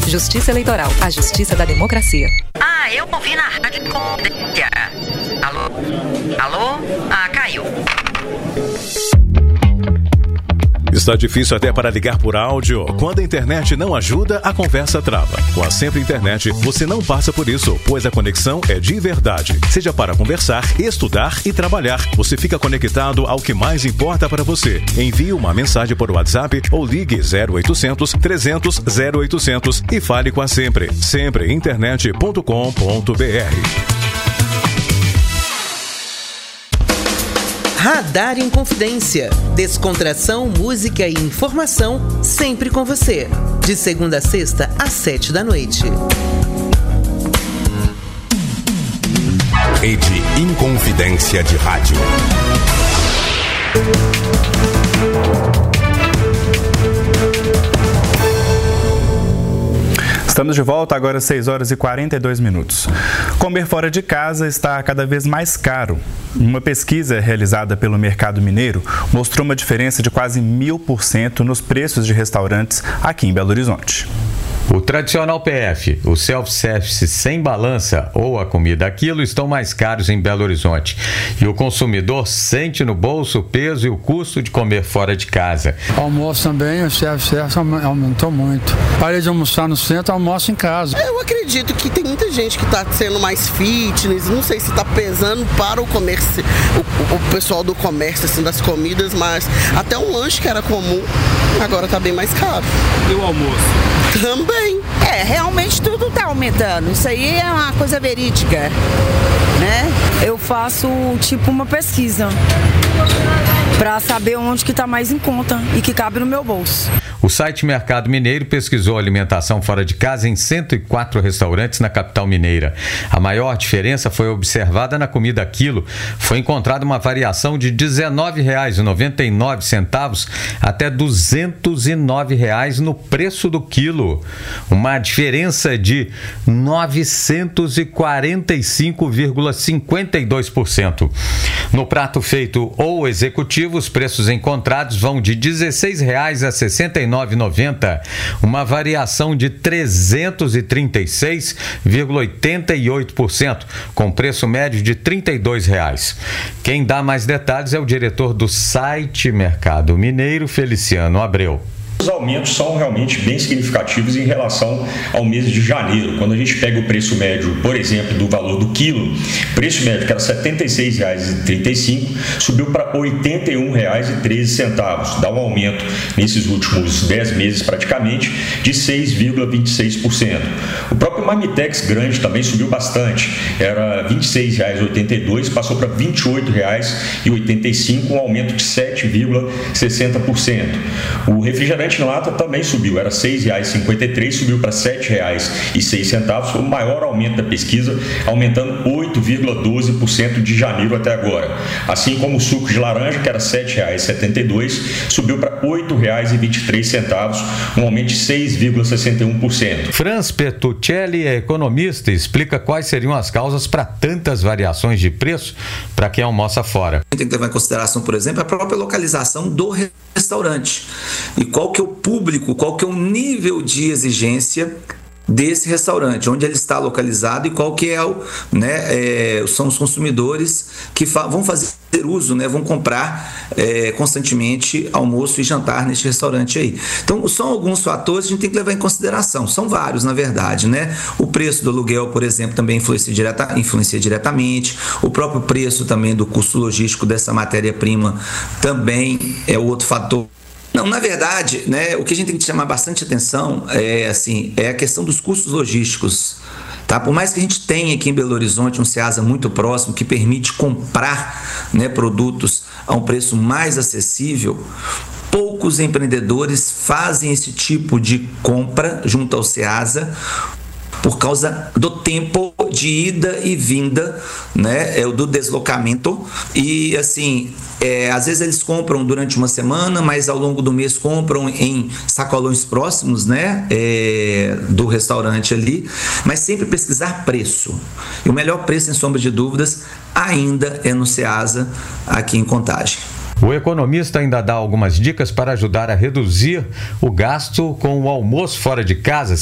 Justiça Eleitoral, a justiça da democracia. Ah, eu ouvi na rádio Confidência. Alô? Alô? Ah, caiu. Está difícil até para ligar por áudio? Quando a internet não ajuda, a conversa trava. Com a Sempre Internet, você não passa por isso, pois a conexão é de verdade. Seja para conversar, estudar e trabalhar, você fica conectado ao que mais importa para você. Envie uma mensagem por WhatsApp ou ligue 0800 300 0800 e fale com a Sempre. Sempreinternet.com.br. Radar em Confidência. Descontração, música e informação sempre com você. De segunda a sexta, às 7 da noite. Rede Inconfidência de Rádio. Estamos de volta, agora 6 horas e 42 minutos. Comer fora de casa está cada vez mais caro. Uma pesquisa realizada pelo Mercado Mineiro mostrou uma diferença de quase 1000% nos preços de restaurantes aqui em Belo Horizonte. O tradicional PF, o self-service sem balança ou a comida a quilo estão mais caros em Belo Horizonte. E o consumidor sente no bolso o peso e o custo de comer fora de casa. O almoço também, o self-service aumentou muito. Parei de almoçar no centro, almoço em casa. Eu acredito que tem muita gente que está sendo mais fitness, não sei se está pesando para o comércio, o pessoal do comércio, assim, das comidas, mas até um lanche que era comum, agora está bem mais caro. E o almoço? Também. Realmente tudo está aumentando. Isso aí é uma coisa verídica, né? Eu faço tipo uma pesquisa para saber onde que está mais em conta e que cabe no meu bolso. O site Mercado Mineiro pesquisou alimentação fora de casa em 104 restaurantes na capital mineira. A maior diferença foi observada na comida a quilo. Foi encontrada uma variação de R$ 19,99 até R$ 209 no preço do quilo. Uma diferença de 945,52%. No prato feito ou executivo, os preços encontrados vão de R$ 16,00 a R$ 69,90, uma variação de 336,88%, com preço médio de R$ 32,00. Quem dá mais detalhes é o diretor do site Mercado Mineiro, Feliciano Abreu. Os aumentos são realmente bem significativos em relação ao mês de janeiro. Quando a gente pega o preço médio, por exemplo, do valor do quilo, preço médio que era R$ 76,35, subiu para R$ 81,13. Dá um aumento nesses últimos 10 meses praticamente de 6,26%. O próprio Marmitex grande também subiu bastante. Era R$ 26,82, passou para R$ 28,85, um aumento de 7,60%. O refrigerante em lata também subiu, era R$ 6,53, subiu para R$ 7,06, o maior aumento da pesquisa, aumentando 8,12% de janeiro até agora. Assim como o suco de laranja, que era R$ 7,72, subiu para R$ 8,23, um aumento de 6,61%. Franz Petruccelli é economista e explica quais seriam as causas para tantas variações de preço para quem almoça fora. Tem que levar em consideração, por exemplo, a própria localização do restaurante e qual que é o público, qual que é o nível de exigência desse restaurante, onde ele está localizado e qual que é são os consumidores que vão fazer uso, vão comprar constantemente almoço e jantar neste restaurante aí. Então, são alguns fatores que a gente tem que levar em consideração, são vários na verdade, O preço do aluguel, por exemplo, também influencia diretamente, o próprio preço também do custo logístico dessa matéria-prima também é outro fator. Não, na verdade, o que a gente tem que chamar bastante atenção é a questão dos custos logísticos. Tá? Por mais que a gente tenha aqui em Belo Horizonte um Ceasa muito próximo que permite comprar produtos a um preço mais acessível, poucos empreendedores fazem esse tipo de compra junto ao Ceasa por causa do tempo de ida e vinda, do deslocamento. E às vezes eles compram durante uma semana, mas ao longo do mês compram em sacolões próximos, do restaurante ali, mas sempre pesquisar preço. E o melhor preço, sem sombra de dúvidas, ainda é no Ceasa, aqui em Contagem. O economista ainda dá algumas dicas para ajudar a reduzir o gasto com o almoço fora de casa.